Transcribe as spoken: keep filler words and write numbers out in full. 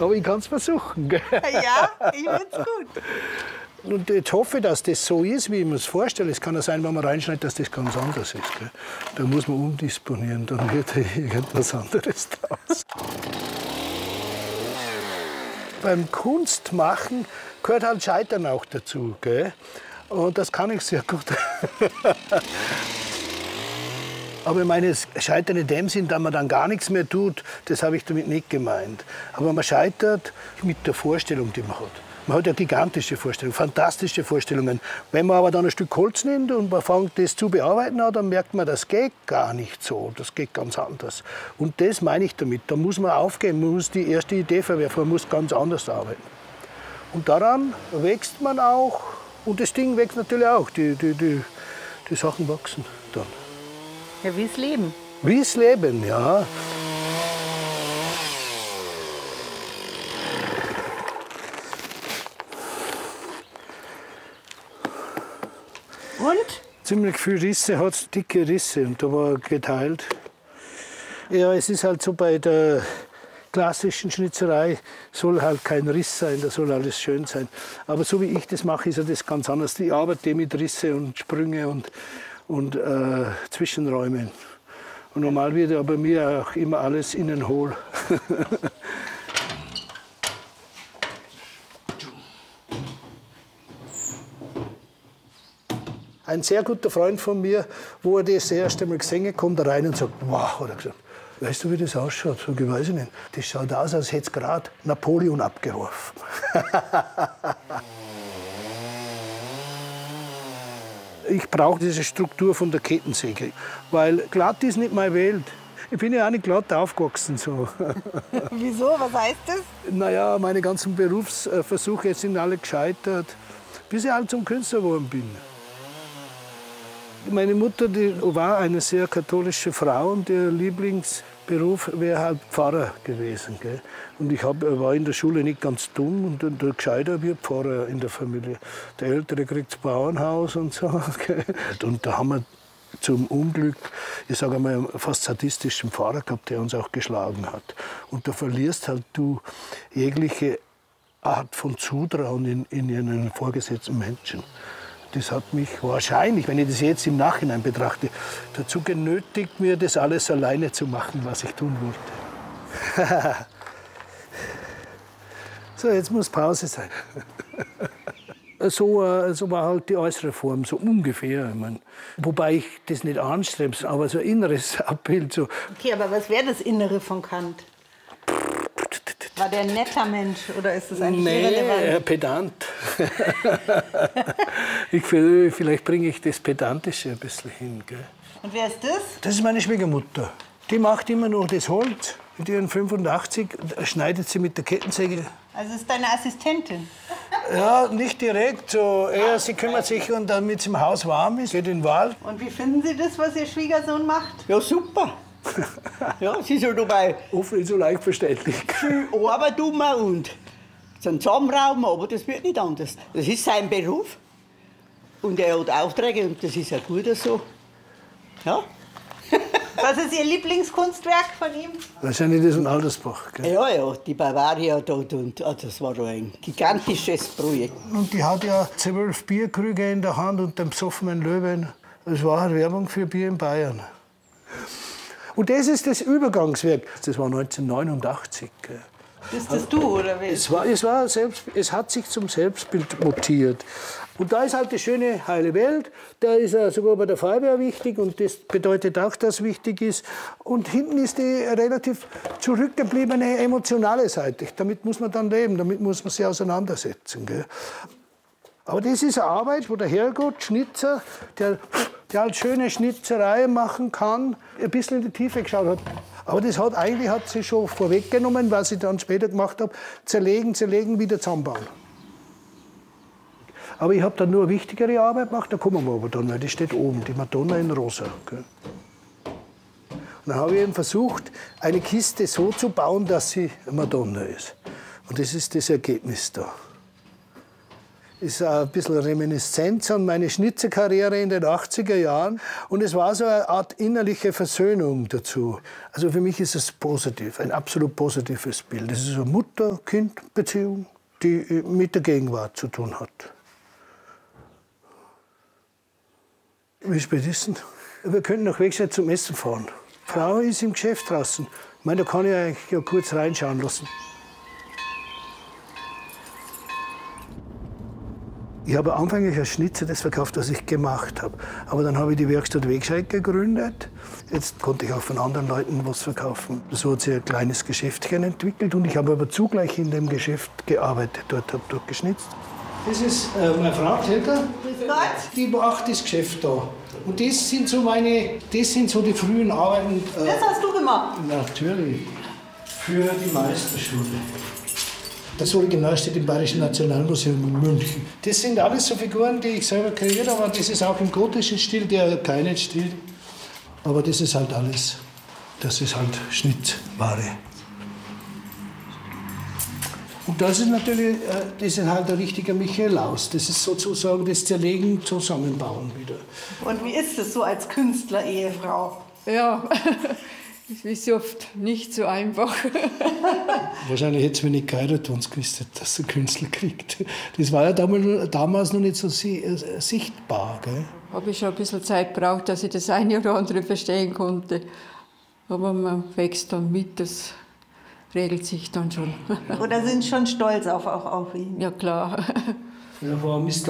Aber ich kann es versuchen. Gell? Ja, ich finde es gut. Und jetzt hoffe ich, dass das so ist, wie ich mir das vorstelle. Es kann ja sein, wenn man reinschneidet, dass das ganz anders ist. Gell? Da muss man umdisponieren, dann wird irgendwas anderes draus. Beim Kunstmachen gehört halt Scheitern auch dazu. Gell? Und das kann ich sehr gut. Aber ich meine, es Scheitern in dem Sinn, dass man dann gar nichts mehr tut, das habe ich damit nicht gemeint. Aber man scheitert mit der Vorstellung, die man hat. Man hat ja gigantische Vorstellungen, fantastische Vorstellungen. Wenn man aber dann ein Stück Holz nimmt und man fängt das zu bearbeiten an, dann merkt man, das geht gar nicht so, das geht ganz anders. Und das meine ich damit. Da muss man aufgeben, man muss die erste Idee verwerfen, man muss ganz anders arbeiten. Und daran wächst man auch und das Ding wächst natürlich auch. Die, die, die, die Sachen wachsen dann. Ja, wie's Leben. Wie's Leben, ja. Und? Ziemlich viele Risse hat es, dicke Risse, und da war geteilt. Ja, es ist halt so, bei der klassischen Schnitzerei soll halt kein Riss sein, da soll alles schön sein. Aber so wie ich das mache, ist ja das ganz anders. Ich arbeite mit Risse und Sprünge und, und äh, Zwischenräumen. Und normal wird ja bei mir auch immer alles innen hohl. Ein sehr guter Freund von mir, wo er das erste Mal gesehen hat, kommt da rein und sagt, wow, hat er gesagt, weißt du, wie das ausschaut? Sag ich, weiß ich nicht. Das schaut aus, als hätte es gerade Napoleon abgeworfen. Ich brauche diese Struktur von der Kettensäge, weil glatt ist nicht meine Welt. Ich bin ja auch nicht glatt aufgewachsen. So. Wieso? Was heißt das? Naja, meine ganzen Berufsversuche sind alle gescheitert, bis ich halt zum Künstler geworden bin. Meine Mutter, die war eine sehr katholische Frau und ihr Lieblingsberuf wäre halt Pfarrer gewesen. Gell? Und ich hab, war in der Schule nicht ganz dumm und, und der Gescheiter wie Pfarrer in der Familie. Der Ältere kriegt das Bauernhaus und so. Gell? Und da haben wir zum Unglück, ich sage einmal, einen fast sadistischen Pfarrer gehabt, der uns auch geschlagen hat. Und da verlierst halt du jegliche Art von Zutrauen in, in einen vorgesetzten Menschen. Das hat mich wahrscheinlich, wenn ich das jetzt im Nachhinein betrachte, dazu genötigt, mir das alles alleine zu machen, was ich tun wollte. So, jetzt muss Pause sein. So, so war halt die äußere Form, so ungefähr. Ich mein, wobei ich das nicht anstrebe, aber so ein inneres Abbild. So. Okay, aber was wäre das Innere von Kant? War der ein netter Mensch oder ist das eigentlich nee, irrelevant? Nee, Pedant. ich, vielleicht bringe ich das Pedantische ein bisschen hin. Gell? Und wer ist das? Das ist meine Schwiegermutter. Die macht immer noch das Holz. Mit ihren fünfundachtzig schneidet sie mit der Kettensäge. Also ist deine Assistentin? Ja, nicht direkt. So eher, sie kümmert sich, und damit es im Haus warm ist, geht in den Wald. Und wie finden Sie das, was Ihr Schwiegersohn macht? Ja, super. Ja, sie ist ja dabei. Offen ist so leicht verständlich. Viel Arbeit tun wir und so einen Zusammenraum, aber das wird nicht anders. Das ist sein Beruf. Und er hat Aufträge und das ist ja gut so. Ja. Was ist Ihr Lieblingskunstwerk von ihm? Wahrscheinlich das von Aldersbach. Gell? Ja, ja, die Bavaria dort. Und, ah, das war ein gigantisches Projekt. Und die hat ja zwölf Bierkrüge in der Hand und den besoffenen Löwen. Das war eine Werbung für Bier in Bayern. Und das ist das Übergangswerk. Das war neunzehnhundertneunundachtzig. Bist das du, oder wie? Es, war, es, war selbst, es hat sich zum Selbstbild mutiert. Und da ist halt die schöne heile Welt. Da ist er sogar bei der Feuerwehr wichtig. Und das bedeutet auch, dass es wichtig ist. Und hinten ist die relativ zurückgebliebene emotionale Seite. Damit muss man dann leben, damit muss man sich auseinandersetzen. Gell? Aber das ist eine Arbeit, wo der Herrgott, Schnitzer, der, der halt schöne Schnitzereien machen kann, ein bisschen in die Tiefe geschaut hat. Aber das hat eigentlich hat sie schon vorweggenommen, was ich dann später gemacht habe, zerlegen, zerlegen, wieder zusammenbauen. Aber ich habe dann nur eine wichtigere Arbeit gemacht, da kommen wir aber dann, weil die steht oben, die Madonna in Rosa. Gell? Und dann habe ich eben versucht, eine Kiste so zu bauen, dass sie eine Madonna ist. Und das ist das Ergebnis da. ist ein bisschen Reminiszenz an meine Schnitzerkarriere in den achtziger Jahren. Und es war so eine Art innerliche Versöhnung dazu. Also für mich ist es positiv, ein absolut positives Bild. Es ist eine Mutter-Kind-Beziehung, die mit der Gegenwart zu tun hat. Wie spät ist denn? Wir könnten nach Wegstein zum Essen fahren. Die Frau ist im Geschäft draußen. Ich meine, da kann ich eigentlich ja kurz reinschauen lassen. Ich habe anfänglich als Schnitzer das verkauft, was ich gemacht habe. Aber dann habe ich die Werkstatt Wegscheid gegründet. Jetzt konnte ich auch von anderen Leuten was verkaufen. So hat sich ein kleines Geschäftchen entwickelt. Und ich habe aber zugleich in dem Geschäft gearbeitet. Dort habe ich dort geschnitzt. Das ist äh, meine Frau Täter. Die macht das Geschäft da. Und das sind so meine, das sind so die frühen Arbeiten. Äh, Das hast du gemacht? Natürlich. Für die Meisterschule. Das Original steht im Bayerischen Nationalmuseum in München. Das sind alles so Figuren, die ich selber kreiert habe, aber das ist auch im gotischen Stil, der keinen Stil. Aber das ist halt alles. Das ist halt Schnittware. Und das ist natürlich, das ist halt ein richtiger Michelaus. Das ist sozusagen das Zerlegen, Zusammenbauen wieder. Und wie ist es so als Künstler-Ehefrau? Ja, das ist oft nicht so einfach. Wahrscheinlich hätte es mir nicht geheiratet, wenn es gewusst hätte, dass er Künstler kriegt. Das war ja damals, damals noch nicht so sichtbar. Gell? Habe ich schon ein bisschen Zeit gebraucht, dass ich das eine oder andere verstehen konnte. Aber man wächst dann mit, das regelt sich dann schon. Oder sind schon stolz auf, auch auf ihn? Ja, klar. Er war Mister